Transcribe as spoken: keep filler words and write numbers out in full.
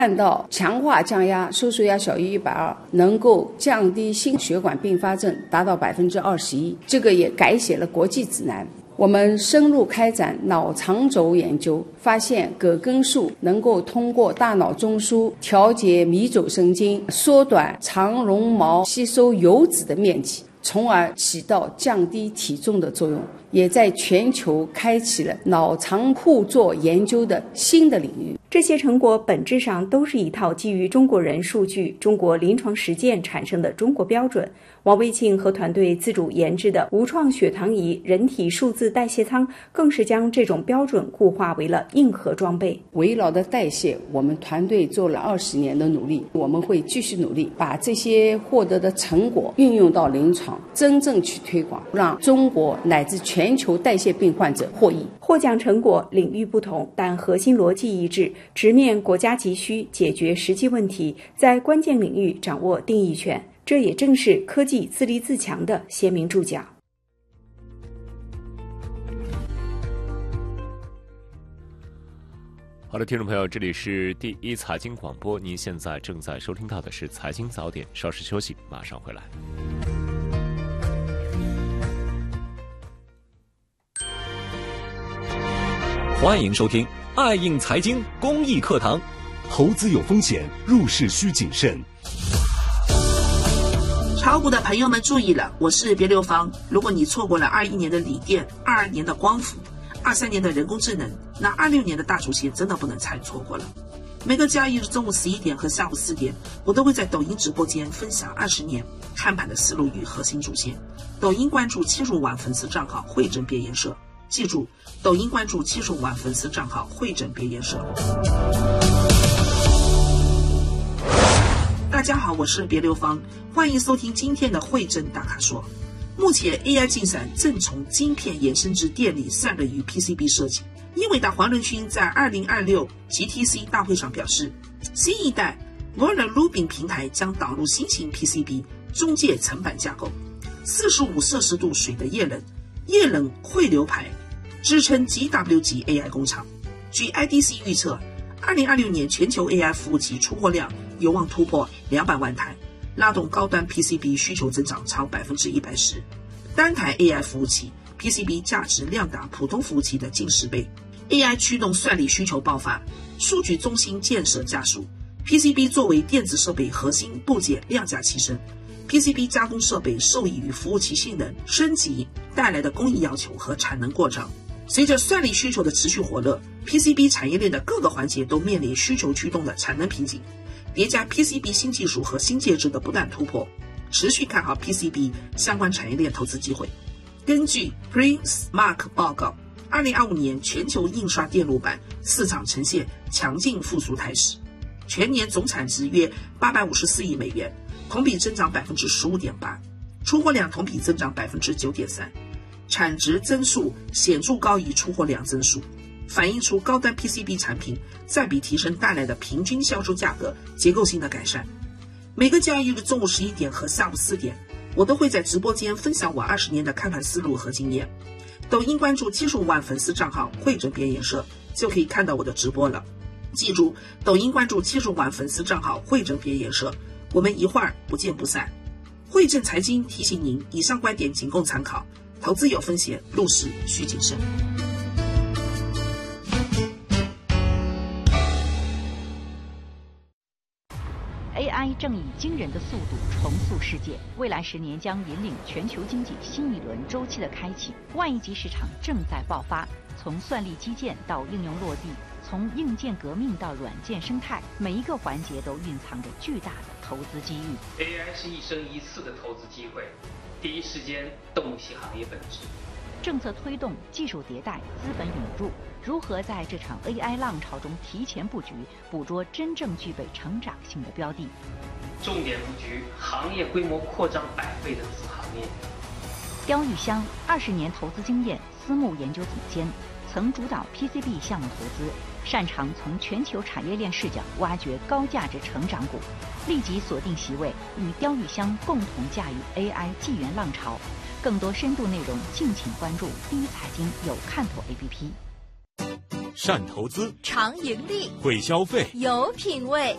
看到强化降压，收缩压小于一百二，能够降低心血管并发症达到百分之二十一，这个也改写了国际指南。我们深入开展脑肠轴研究，发现葛根素能够通过大脑中枢调节迷走神经，缩短肠绒毛吸收油脂的面积，从而起到降低体重的作用，也在全球开启了脑肠互作研究的新的领域。 这些成果本质上都是一套基于中国人数据、中国临床实践产生的中国标准。王卫庆和团队自主研制的无创血糖仪人体数字代谢舱，更是将这种标准固化为了硬核装备。 围绕着代谢，我们团队做了二十年的努力，我们会继续努力，把这些获得的成果运用到临床，真正去推广，让中国乃至全球代谢病患者获益。 获奖成果领域不同，但核心逻辑一致，直面国家急需，解决实际问题，在关键领域掌握定义权。这也正是科技自立自强的鲜明注脚。 好的，听众朋友，这里是第一财经广播，您现在正在收听到的是财经早点，稍事休息，马上回来。 欢迎收听爱映财经公益课堂。 投资有风险，入市需谨慎。 炒股的朋友们注意了，我是别六方。如果你错过了二一年的锂电、二二年的光伏、二三年的人工智能，那二六年的大主线真的不能再错过了。每个交易日中午十一点和下午四点，我都会在抖音直播间分享二十年看盘的思路与核心主线。抖音关注七十五万粉丝账号汇整别研社，记住，抖音关注七十五万粉丝账号汇整别研社。大家好，我是别六方，欢迎收听今天的汇整大咖说。目前 A I 进展正从晶片延伸至电力、散热与 P C B 设计。英伟达黄仁勋在二零二六 G T C 大会上表示，新一代 Werner Rubin 平台将导入新型 P C B 中介层板架构，四十五摄氏度水的液冷、液冷汇流排支撑 G W 级 A I 工厂。据 I D C 预测，二零二六年全球 A I 服务器出货量有望突破两百万台，拉动高端 P C B 需求增长超 百分之一百十。 单台 A I 服务器 P C B 价值量达普通服务器的近十倍。 A I 驱动算力需求爆发，数据中心建设加速， P C B 作为电子设备核心部件量价齐升， P C B 加工设备受益于服务器性能升级带来的工艺要求和产能过剩。随着算力需求的持续火热， P C B 产业链的各个环节都面临需求驱动的产能瓶颈，叠加 P C B 新技术和新介质的不断突破，持续看好 P C B 相关产业链投资机会。根据 Prince Mark 报告，二零二五年全球印刷电路板市场呈现强劲复苏态势，全年总产值约八百五十四亿美元，同比增长 百分之十五点八， 出货量同比增长 百分之九点三， 产值增速显著高于出货量增速，反映出高端 P C B 产品占比提升带来的平均销售价格结构性的改善。每个交易日中午十一点和下午四点，我都会在直播间分享我二十年的看盘思路和经验。抖音关注七十五万粉丝账号汇整别研社就可以看到我的直播了。记住，抖音关注七十五万粉丝账号汇整别研社，我们一会儿不见不散。汇正财经提醒您，以上观点仅供参考，投资有风险，入市需谨慎。 A I 正以惊人的速度重塑世界，未来十年将引领全球经济新一轮周期的开启。万亿级市场正在爆发，从算力基建到应用落地，从硬件革命到软件生态，每一个环节都蕴藏着巨大的投资机遇。 A I 是一生一次的投资机会，第一时间洞悉行业本质。 政策推动、技术迭代、资本涌入，如何在这场 A I 浪潮中提前布局，捕捉真正具备成长性的标的？ 重点布局行业规模扩张百倍的子行业。 刁玉香二十年投资经验，私募研究总监，曾主导 P C B 项目投资，擅长从全球产业链视角挖掘高价值成长股，立即锁定席位，与刁玉香共同驾驭 A I 纪元浪潮。更多深度内容，敬请关注第一财经有看头 A P P。 善投资， 常盈利， 会消费， 有品位。